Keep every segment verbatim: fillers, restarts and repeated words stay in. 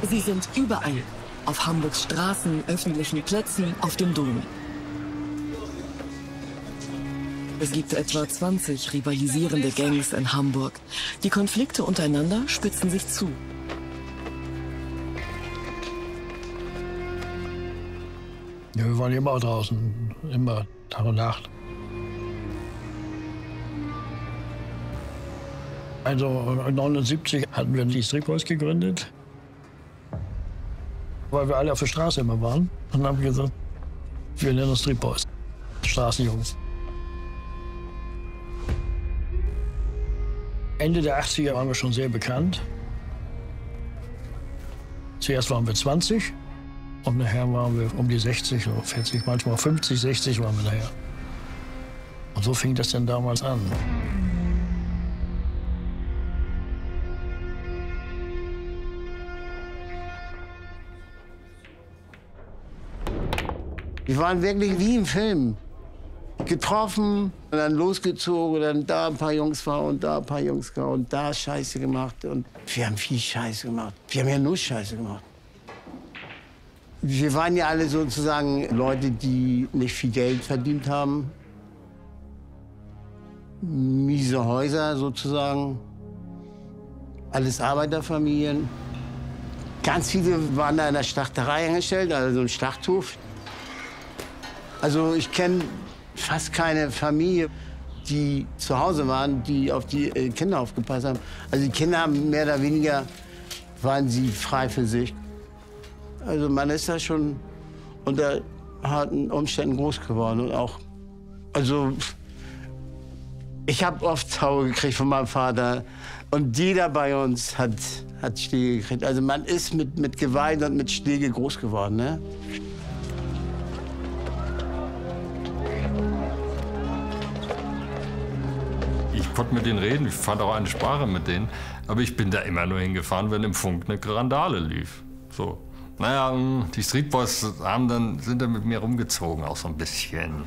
Sie sind überall. Auf Hamburgs Straßen, öffentlichen Plätzen, auf dem Dom. Es gibt etwa zwanzig rivalisierende Gangs in Hamburg. Die Konflikte untereinander spitzen sich zu. Ja, wir waren immer draußen, immer Tag und Nacht. Also neunundsiebzig hatten wir die Street Boys gegründet, weil wir alle auf der Straße immer waren. Und dann haben wir gesagt, wir nennen uns Street Boys, Straßenjungs. Ende der achtziger waren wir schon sehr bekannt. Zuerst waren wir zwanzig und nachher waren wir um die sechzig oder vierzig, manchmal fünfzig, sechzig waren wir nachher. Und so fing das dann damals an. Wir waren wirklich wie im Film. Getroffen, und dann losgezogen, und dann da ein paar Jungs war und da ein paar Jungs war und da Scheiße gemacht. Und wir haben viel Scheiße gemacht. Wir haben ja nur Scheiße gemacht. Wir waren ja alle sozusagen Leute, die nicht viel Geld verdient haben. Miese Häuser sozusagen. Alles Arbeiterfamilien. Ganz viele waren da in der Schlachterei angestellt, also im Schlachthof. Also ich kenne fast keine Familie, die zu Hause waren, die auf die Kinder aufgepasst haben. Also die Kinder haben mehr oder weniger, waren sie frei für sich. Also man ist da schon unter harten Umständen groß geworden. Und auch, also ich habe oft Taue gekriegt von meinem Vater. Und jeder bei uns hat, hat Schläge gekriegt. Also man ist mit, mit Gewalt und mit Schläge groß geworden, ne? Ich konnte mit denen reden, ich fand auch eine Sprache mit denen. Aber ich bin da immer nur hingefahren, wenn im Funk eine Randale lief. So. Naja, die Street Boys haben dann, sind dann mit mir rumgezogen, auch so ein bisschen.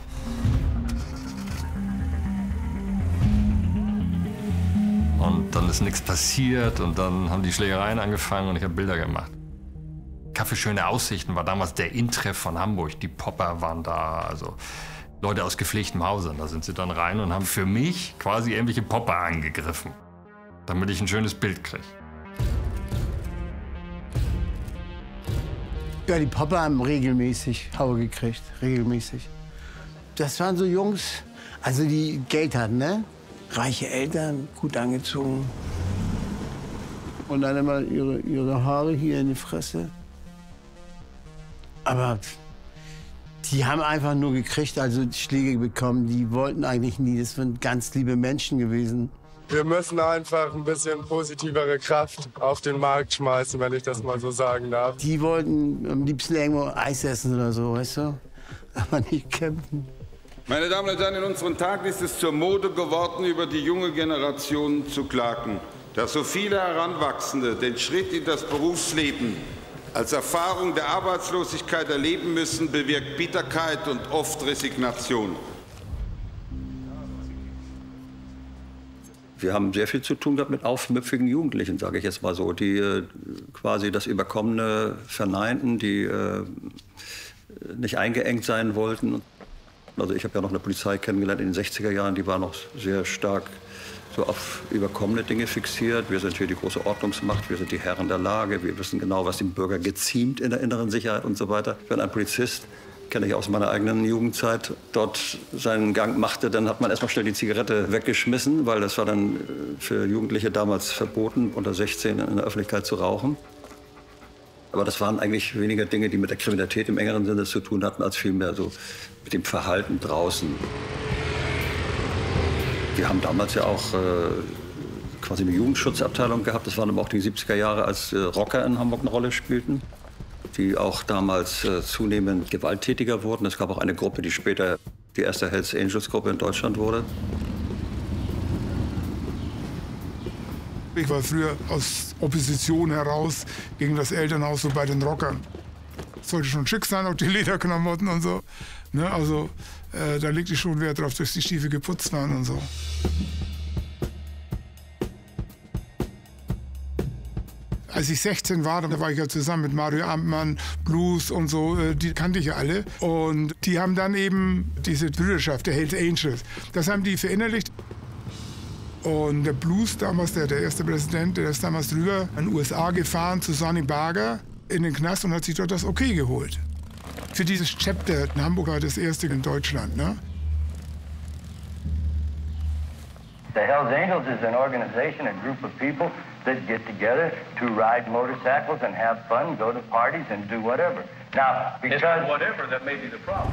Und dann ist nichts passiert und dann haben die Schlägereien angefangen und ich habe Bilder gemacht. Café Schöne Aussichten war damals der Intreff von Hamburg. Die Popper waren da, also Leute aus gepflegtem Hause. Da sind sie dann rein und haben für mich quasi irgendwelche Popper angegriffen, damit ich ein schönes Bild kriege. Ja, die Popper haben regelmäßig Haue gekriegt, regelmäßig. Das waren so Jungs, also die Geld hatten, ne? Reiche Eltern, gut angezogen. Und dann immer ihre, ihre Haare hier in die Fresse. Aber die haben einfach nur gekriegt, also Schläge bekommen. Die wollten eigentlich nie. Das sind ganz liebe Menschen gewesen. Wir müssen einfach ein bisschen positivere Kraft auf den Markt schmeißen, wenn ich das mal so sagen darf. Die wollten am liebsten irgendwo Eis essen oder so, weißt du? Aber nicht campen. Meine Damen und Herren, in unseren Tagen ist es zur Mode geworden, über die junge Generation zu klagen. Dass so viele Heranwachsende den Schritt in das Berufsleben als Erfahrung der Arbeitslosigkeit erleben müssen, bewirkt Bitterkeit und oft Resignation. Wir haben sehr viel zu tun gehabt mit aufmüpfigen Jugendlichen, sage ich jetzt mal so, die äh, quasi das Überkommene verneinten, die äh, nicht eingeengt sein wollten. Also ich habe ja noch eine Polizei kennengelernt in den sechziger Jahren, die war noch sehr stark so auf überkommene Dinge fixiert. Wir sind hier die große Ordnungsmacht, wir sind die Herren der Lage, wir wissen genau, was dem Bürger geziemt in der inneren Sicherheit und so weiter. Wenn ein Polizist, kenne ich aus meiner eigenen Jugendzeit, dort seinen Gang machte, dann hat man erstmal schnell die Zigarette weggeschmissen, weil das war dann für Jugendliche damals verboten, unter sechzehn in der Öffentlichkeit zu rauchen. Aber das waren eigentlich weniger Dinge, die mit der Kriminalität im engeren Sinne zu tun hatten, als vielmehr so mit dem Verhalten draußen. Wir haben damals ja auch äh, quasi eine Jugendschutzabteilung gehabt. Das waren aber auch die siebziger Jahre, als äh, Rocker in Hamburg eine Rolle spielten, die auch damals äh, zunehmend gewalttätiger wurden. Es gab auch eine Gruppe, die später die erste Hells Angels Gruppe in Deutschland wurde. Ich war früher aus Opposition heraus gegen das Elternhaus so bei den Rockern. Es sollte schon schick sein, auch die Lederklamotten und so. Ne, also äh, da legte ich schon Wert drauf, dass die Stiefel geputzt waren und so. Als ich sechzehn war, da war ich ja zusammen mit Mario Amtmann, Blues und so, die kannte ich ja alle. Und die haben dann eben diese Brüderschaft, der Hells Angels, das haben die verinnerlicht. Und der Blues damals, der, der erste Präsident, der ist damals drüber in den U S A gefahren zu Sonny Barger in den Knast und hat sich dort das Okay geholt. Für dieses Chapter in Hamburg war das erste in Deutschland. Ne? The Hells Angels is an organization, a group of people that get together to ride motorcycles and have fun, go to parties and do whatever. Now, because it's whatever that may be the problem.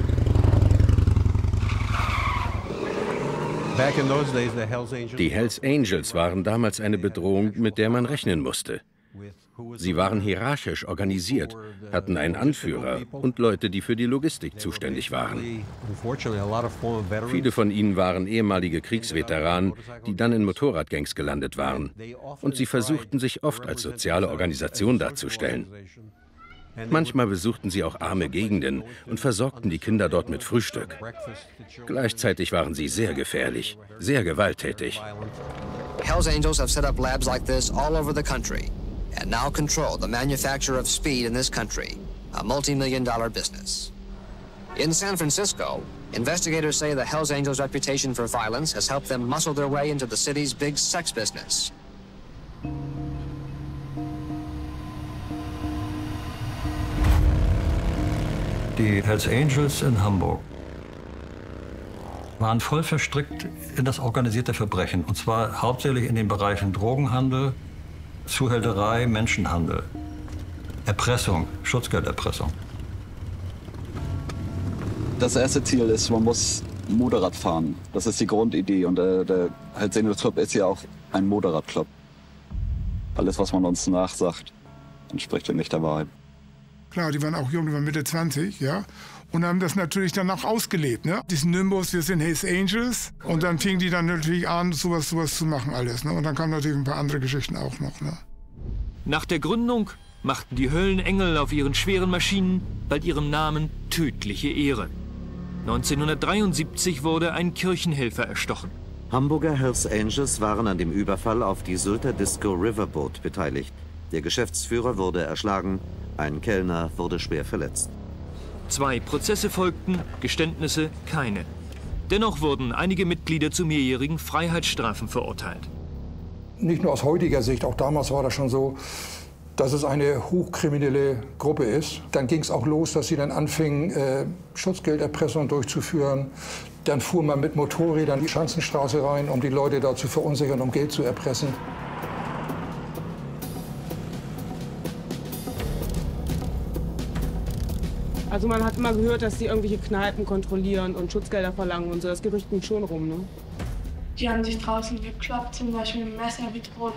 Die Hells Angels waren damals eine Bedrohung, mit der man rechnen musste. Sie waren hierarchisch organisiert, hatten einen Anführer und Leute, die für die Logistik zuständig waren. Viele von ihnen waren ehemalige Kriegsveteranen, die dann in Motorradgangs gelandet waren. Und sie versuchten sich oft als soziale Organisation darzustellen. Manchmal besuchten sie auch arme Gegenden und versorgten die Kinder dort mit Frühstück. Gleichzeitig waren sie sehr gefährlich, sehr gewalttätig. Hells Angels have set up labs like this all over the country and now control the manufacture of speed in this country, a multi-million dollar business. In San Francisco, investigators say the Hells Angels' reputation for violence has helped them muscle their way into the city's big sex business. Die Hells Angels in Hamburg waren voll verstrickt in das organisierte Verbrechen. Und zwar hauptsächlich in den Bereichen Drogenhandel, Zuhälterei, Menschenhandel, Erpressung, Schutzgelderpressung. Das erste Ziel ist, man muss Motorrad fahren. Das ist die Grundidee. Und äh, der Hells Angels Club ist ja auch ein Motorradclub. Alles, was man uns nachsagt, entspricht ja nicht der Wahrheit. Klar, die waren auch jung, die waren Mitte zwanzig, ja. Und haben das natürlich dann auch ausgelebt, ne? Diesen Nimbus, wir sind Hells Angels. Und dann fingen die dann natürlich an, sowas, sowas zu machen alles, ne? Und dann kamen natürlich ein paar andere Geschichten auch noch, ne? Nach der Gründung machten die Höllenengel auf ihren schweren Maschinen bald ihrem Namen tödliche Ehre. neunzehnhundertdreiundsiebzig wurde ein Kirchenhelfer erstochen. Hamburger Hells Angels waren an dem Überfall auf die Sylter Disco Riverboat beteiligt. Der Geschäftsführer wurde erschlagen, ein Kellner wurde schwer verletzt. Zwei Prozesse folgten, Geständnisse keine. Dennoch wurden einige Mitglieder zu mehrjährigen Freiheitsstrafen verurteilt. Nicht nur aus heutiger Sicht, auch damals war das schon so, dass es eine hochkriminelle Gruppe ist. Dann ging es auch los, dass sie dann anfingen, äh, Schutzgelderpressung durchzuführen. Dann fuhr man mit Motorrädern die Schanzenstraße rein, um die Leute da zu verunsichern, um Geld zu erpressen. Also man hat immer gehört, dass sie irgendwelche Kneipen kontrollieren und Schutzgelder verlangen und so. Das Gerücht ging schon rum, ne? Die haben sich draußen gekloppt, zum Beispiel mit dem Messer bedroht.